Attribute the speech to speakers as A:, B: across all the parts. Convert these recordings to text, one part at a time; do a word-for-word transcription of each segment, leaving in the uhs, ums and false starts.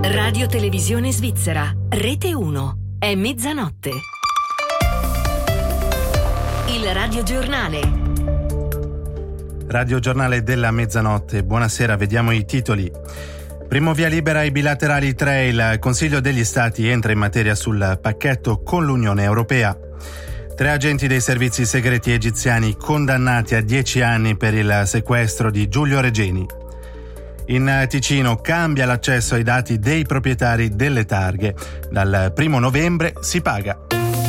A: Radio Televisione Svizzera, Rete uno, è mezzanotte. Il radiogiornale.
B: Radiogiornale della mezzanotte, buonasera, vediamo i titoli. Primo via libera ai bilaterali tre, il Consiglio degli Stati entra in materia sul pacchetto con l'Unione Europea. Tre agenti dei servizi segreti egiziani condannati a dieci anni per il sequestro di Giulio Regeni. In Ticino cambia l'accesso ai dati dei proprietari delle targhe. Dal primo novembre si paga.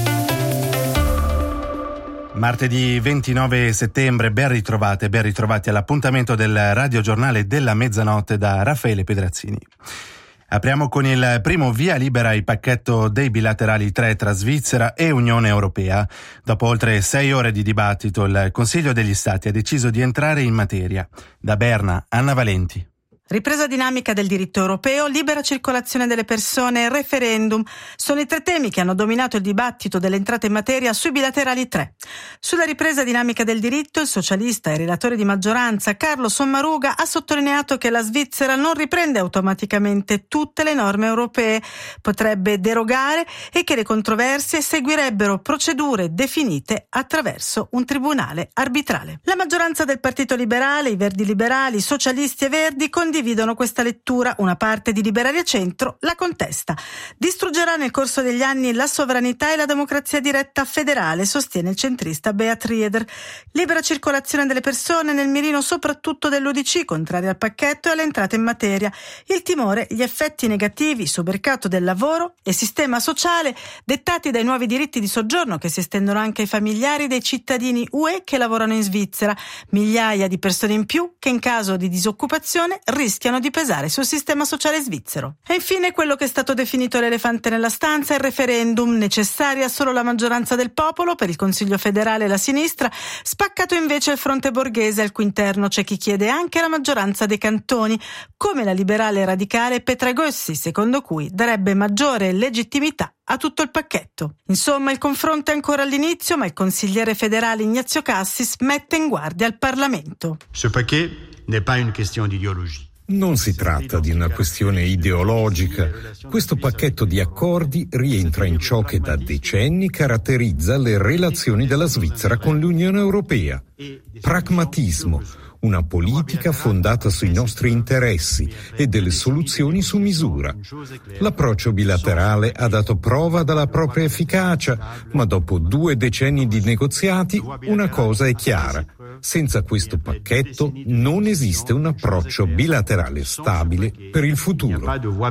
B: Martedì ventinove settembre, ben ritrovate, ben ritrovati all'appuntamento del radiogiornale della mezzanotte da Raffaele Pedrazzini. Apriamo con il primo via libera il pacchetto dei bilaterali tre tra Svizzera e Unione Europea. Dopo oltre sei ore di dibattito, il Consiglio degli Stati ha deciso di entrare in materia. Da Berna, Anna Valenti.
C: Ripresa dinamica del diritto europeo, libera circolazione delle persone e referendum sono i tre temi che hanno dominato il dibattito dell'entrata in materia sui bilaterali tre. Sulla ripresa dinamica del diritto, il socialista e relatore di maggioranza Carlo Sommaruga ha sottolineato che la Svizzera non riprende automaticamente tutte le norme europee, potrebbe derogare e che le controversie seguirebbero procedure definite attraverso un tribunale arbitrale. La maggioranza del Partito Liberale, i Verdi Liberali, i Socialisti e Verdi condividono Condividono questa lettura, una parte di Liberali a Centro la contesta. Distruggerà nel corso degli anni la sovranità e la democrazia diretta federale, sostiene il centrista Beat Rieder. Libera circolazione delle persone nel mirino soprattutto dell'U D C, contraria al pacchetto e all'entrata in materia. Il timore, gli effetti negativi sul mercato del lavoro e sistema sociale dettati dai nuovi diritti di soggiorno che si estendono anche ai familiari dei cittadini U E che lavorano in Svizzera. Migliaia di persone in più che in caso di disoccupazione rischiano di pesare sul sistema sociale svizzero. E infine quello che è stato definito l'elefante nella stanza, il referendum, necessaria solo la maggioranza del popolo per il Consiglio federale e la sinistra, spaccato invece il fronte borghese, al cui interno c'è chi chiede anche la maggioranza dei cantoni, come la liberale radicale Petra Gössi, secondo cui darebbe maggiore legittimità a tutto il pacchetto. Insomma, il confronto è ancora all'inizio, ma il consigliere federale Ignazio Cassis mette in guardia il Parlamento.
D: Ce paquet n'est pas une question d'idéologie.
E: Non si tratta di una questione ideologica. Questo pacchetto di accordi rientra in ciò che da decenni caratterizza le relazioni della Svizzera con l'Unione Europea. Pragmatismo, una politica fondata sui nostri interessi e delle soluzioni su misura. L'approccio bilaterale ha dato prova della propria efficacia, ma dopo due decenni di negoziati una cosa è chiara. Senza questo pacchetto non esiste un approccio bilaterale stabile per il futuro.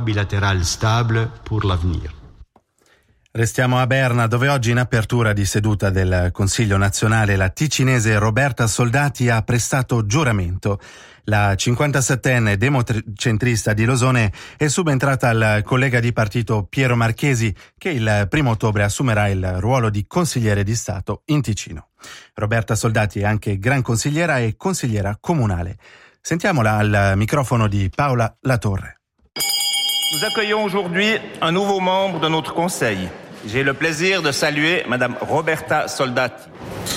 B: Restiamo a Berna, dove oggi in apertura di seduta del Consiglio nazionale la ticinese Roberta Soldati ha prestato giuramento. La cinquantasettenne democentrista di Losone è subentrata al collega di partito Piero Marchesi, che il primo ottobre assumerà il ruolo di consigliere di Stato in Ticino. Roberta Soldati è anche gran consigliera e consigliera comunale. Sentiamola al microfono di Paola Latorre.
F: Nous accueillons aujourd'hui un nouveau membre de notre conseil. J'ai le plaisir de saluer Madame Roberta Soldati.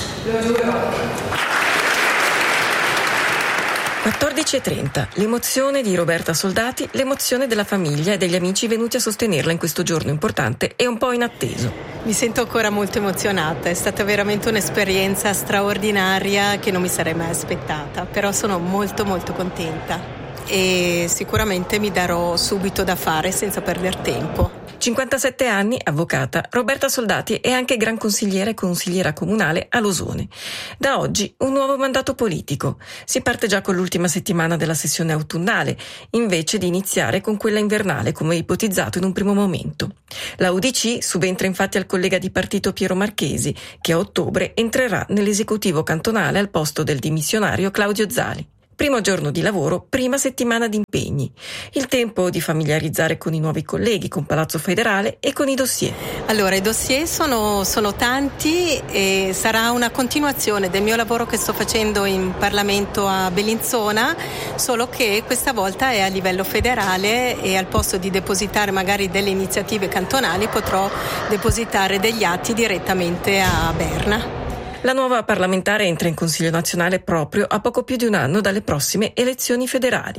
G: quattordici e trenta. L'emozione di Roberta Soldati, l'emozione della famiglia e degli amici venuti a sostenerla in questo giorno importante e un po' inatteso.
H: Mi sento ancora molto emozionata, è stata veramente un'esperienza straordinaria che non mi sarei mai aspettata, però sono molto molto contenta e sicuramente mi darò subito da fare senza perdere tempo.
G: cinquantasette anni, avvocata, Roberta Soldati è anche gran consigliere e consigliera comunale a Losone. Da oggi un nuovo mandato politico. Si parte già con l'ultima settimana della sessione autunnale, invece di iniziare con quella invernale come ipotizzato in un primo momento. La U D C subentra infatti al collega di partito Piero Marchesi, che a ottobre entrerà nell'esecutivo cantonale al posto del dimissionario Claudio Zali. Primo giorno di lavoro, prima settimana di impegni. Il tempo di familiarizzare con i nuovi colleghi, con Palazzo Federale e con i dossier.
H: Allora, i dossier sono, sono tanti e sarà una continuazione del mio lavoro che sto facendo in Parlamento a Bellinzona, solo che questa volta è a livello federale e al posto di depositare magari delle iniziative cantonali potrò depositare degli atti direttamente a Berna.
G: La nuova parlamentare entra in Consiglio nazionale proprio a poco più di un anno dalle prossime elezioni federali.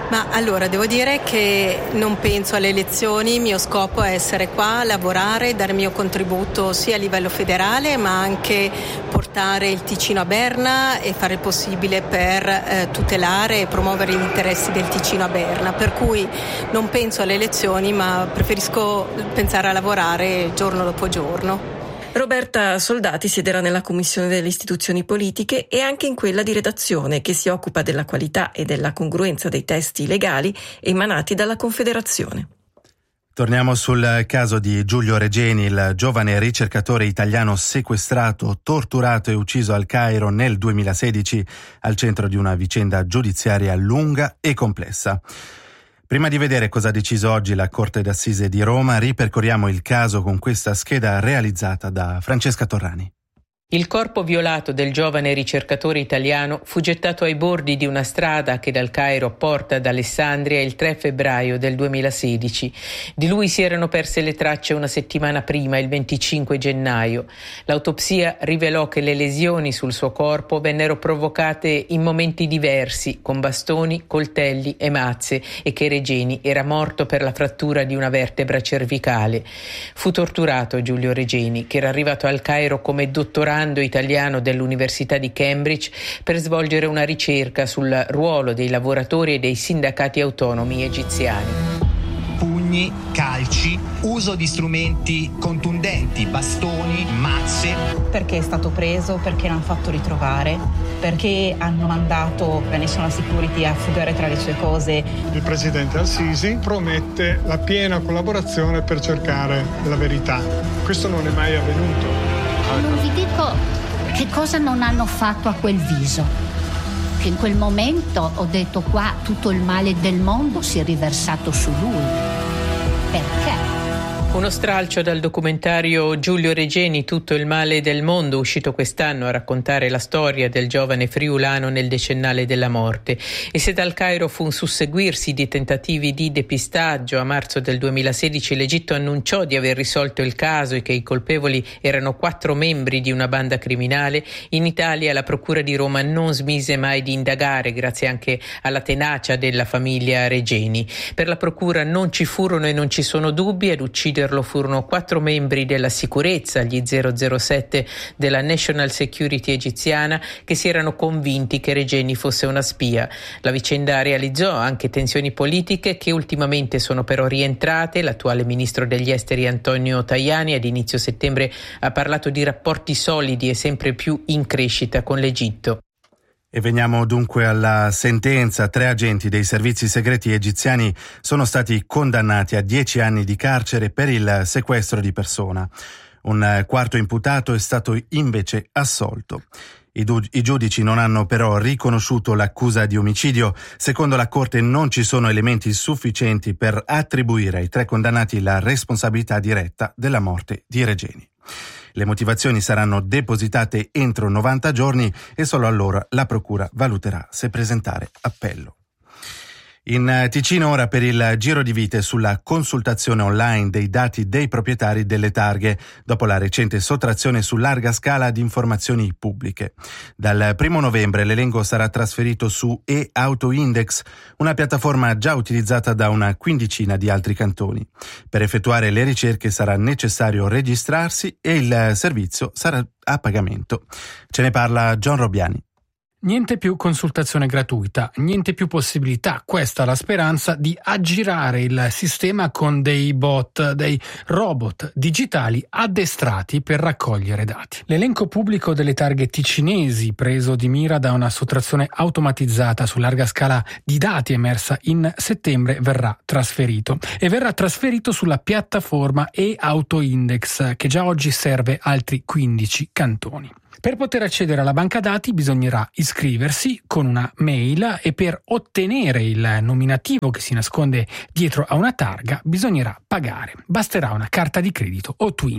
H: Ma allora devo dire che non penso alle elezioni, il mio scopo è essere qua, lavorare, dare il mio contributo sia a livello federale ma anche portare il Ticino a Berna e fare il possibile per eh, tutelare e promuovere gli interessi del Ticino a Berna, per cui non penso alle elezioni ma preferisco pensare a lavorare giorno dopo giorno.
G: Roberta Soldati siederà nella Commissione delle istituzioni politiche e anche in quella di redazione che si occupa della qualità e della congruenza dei testi legali emanati dalla Confederazione.
B: Torniamo sul caso di Giulio Regeni, il giovane ricercatore italiano sequestrato, torturato e ucciso al Cairo nel duemilasedici al centro di una vicenda giudiziaria lunga e complessa. Prima di vedere cosa ha deciso oggi la Corte d'Assise di Roma, ripercorriamo il caso con questa scheda realizzata da Francesca Torrani.
I: Il corpo violato del giovane ricercatore italiano fu gettato ai bordi di una strada che dal Cairo porta ad Alessandria il tre febbraio del duemilasedici. Di lui si erano perse le tracce una settimana prima, il venticinque gennaio. L'autopsia rivelò che le lesioni sul suo corpo vennero provocate in momenti diversi, con bastoni, coltelli e mazze, e che Regeni era morto per la frattura di una vertebra cervicale. Fu torturato Giulio Regeni, che era arrivato al Cairo come dottorando italiano dell'Università di Cambridge per svolgere una ricerca sul ruolo dei lavoratori e dei sindacati autonomi egiziani.
J: Pugni, calci, uso di strumenti contundenti, bastoni, mazze.
K: Perché è stato preso, perché l'hanno fatto ritrovare, perché hanno mandato la National Security a fugare tra le sue cose.
L: Il presidente Al-Sisi promette la piena collaborazione per cercare la verità. Questo non è mai avvenuto.
M: Non vi dico che cosa non hanno fatto a quel viso, che in quel momento ho detto qua tutto il male del mondo si è riversato su lui. Perché?
I: Uno stralcio dal documentario Giulio Regeni, Tutto il male del mondo, uscito quest'anno a raccontare la storia del giovane friulano nel decennale della morte. E se dal Cairo fu un susseguirsi di tentativi di depistaggio, a marzo del duemilasedici l'Egitto annunciò di aver risolto il caso e che i colpevoli erano quattro membri di una banda criminale, in Italia la Procura di Roma non smise mai di indagare, grazie anche alla tenacia della famiglia Regeni. Per la Procura non ci furono e non ci sono dubbi, ad uccidere lo furono quattro membri della sicurezza, gli zero zero sette della National Security egiziana, che si erano convinti che Regeni fosse una spia. La vicenda realizzò anche tensioni politiche che ultimamente sono però rientrate. L'attuale ministro degli esteri Antonio Tajani ad inizio settembre ha parlato di rapporti solidi e sempre più in crescita con l'Egitto.
B: E veniamo dunque alla sentenza. Tre agenti dei servizi segreti egiziani sono stati condannati a dieci anni di carcere per il sequestro di persona. Un quarto imputato è stato invece assolto. I, du- I giudici non hanno però riconosciuto l'accusa di omicidio. Secondo la Corte non ci sono elementi sufficienti per attribuire ai tre condannati la responsabilità diretta della morte di Regeni. Le motivazioni saranno depositate entro novanta giorni e solo allora la Procura valuterà se presentare appello. In Ticino ora per il giro di vite sulla consultazione online dei dati dei proprietari delle targhe dopo la recente sottrazione su larga scala di informazioni pubbliche. Dal primo novembre l'elenco sarà trasferito su e-Autoindex, una piattaforma già utilizzata da una quindicina di altri cantoni. Per effettuare le ricerche sarà necessario registrarsi e il servizio sarà a pagamento. Ce ne parla John Robbiani.
N: Niente più consultazione gratuita, niente più possibilità, questa è la speranza, di aggirare il sistema con dei bot, dei robot digitali addestrati per raccogliere dati. L'elenco pubblico delle targhe ticinesi, preso di mira da una sottrazione automatizzata su larga scala di dati emersa in settembre, verrà trasferito. E verrà trasferito sulla piattaforma e-Autoindex, che già oggi serve altri quindici cantoni. Per poter accedere alla banca dati bisognerà iscriversi con una mail e per ottenere il nominativo che si nasconde dietro a una targa bisognerà pagare. Basterà una carta di credito o Twint.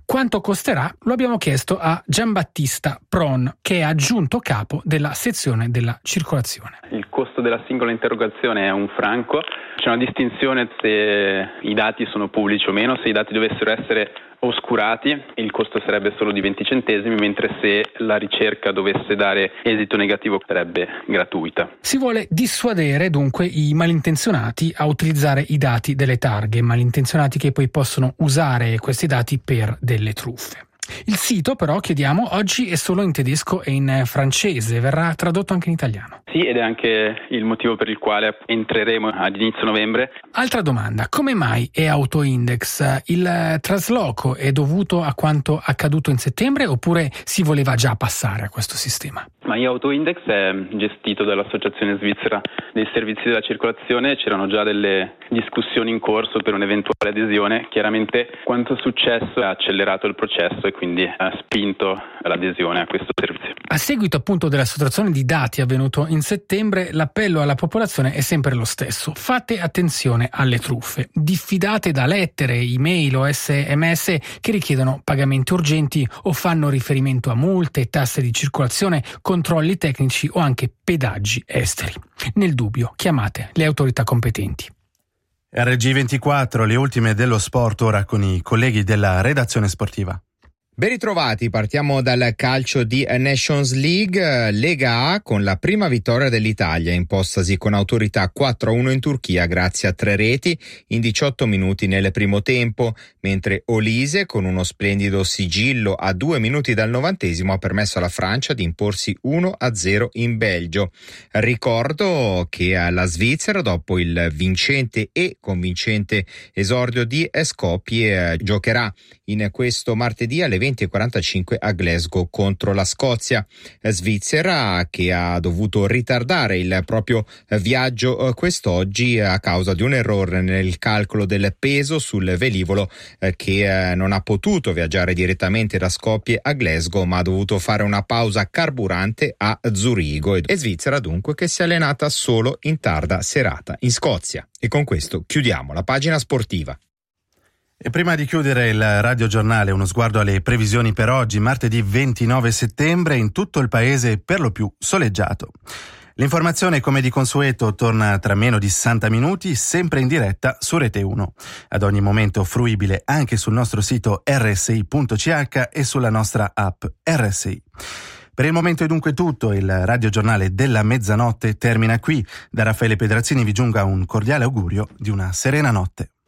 N: Quanto costerà? Lo abbiamo chiesto a Giambattista Pron, che è aggiunto capo della sezione della circolazione.
O: Il costo della singola interrogazione è un franco. C'è una distinzione se i dati sono pubblici o meno. Se i dati dovessero essere oscurati, il costo sarebbe solo di venti centesimi, mentre se la ricerca dovesse dare esito negativo sarebbe gratuita.
N: Si vuole dissuadere dunque i malintenzionati a utilizzare i dati delle targhe, malintenzionati che poi possono usare questi dati per delle truffe. Il sito, però, chiediamo, oggi è solo in tedesco e in francese, verrà tradotto anche in italiano.
O: Sì, ed è anche il motivo per il quale entreremo ad inizio novembre.
N: Altra domanda, come mai è Autoindex? Il trasloco è dovuto a quanto accaduto in settembre oppure si voleva già passare a questo sistema?
O: Ma Autoindex è gestito dall'Associazione Svizzera dei Servizi della Circolazione, c'erano già delle discussioni in corso per un'eventuale adesione. Chiaramente quanto è successo ha accelerato il processo e quindi ha spinto l'adesione a questo servizio.
N: A seguito appunto della sottrazione di dati avvenuto in settembre, l'appello alla popolazione è sempre lo stesso. Fate attenzione alle truffe. Diffidate da lettere, email o sms che richiedono pagamenti urgenti o fanno riferimento a multe, tasse di circolazione, controlli tecnici o anche pedaggi esteri. Nel dubbio, chiamate le autorità competenti.
B: R G ventiquattro, le ultime dello sport ora con i colleghi della redazione sportiva.
P: Ben ritrovati, partiamo dal calcio di Nations League, Lega A con la prima vittoria dell'Italia impostasi con autorità quattro a uno in Turchia grazie a tre reti in diciotto minuti nel primo tempo, mentre Olise con uno splendido sigillo a due minuti dal novantesimo ha permesso alla Francia di imporsi uno a zero in Belgio. Ricordo che la Svizzera, dopo il vincente e convincente esordio di Skopje, giocherà in questo martedì alle venti e quarantacinque a Glasgow contro la Scozia. Svizzera che ha dovuto ritardare il proprio viaggio quest'oggi a causa di un errore nel calcolo del peso sul velivolo, che non ha potuto viaggiare direttamente da Skopje a Glasgow ma ha dovuto fare una pausa carburante a Zurigo, e Svizzera dunque che si è allenata solo in tarda serata in Scozia. E con questo chiudiamo la pagina sportiva.
B: E prima di chiudere il radiogiornale, uno sguardo alle previsioni per oggi, martedì ventinove settembre, in tutto il paese per lo più soleggiato. L'informazione, come di consueto, torna tra meno di sessanta minuti, sempre in diretta su Rete uno. Ad ogni momento fruibile anche sul nostro sito erre esse i punto ci acca e sulla nostra app R S I. Per il momento è dunque tutto, il radiogiornale della mezzanotte termina qui. Da Raffaele Pedrazzini vi giunga un cordiale augurio di una serena notte.